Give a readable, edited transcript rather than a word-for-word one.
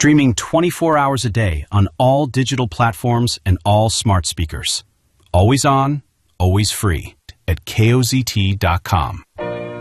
Streaming 24 hours a day on all digital platforms and all smart speakers. Always on, always free at KOZT.com.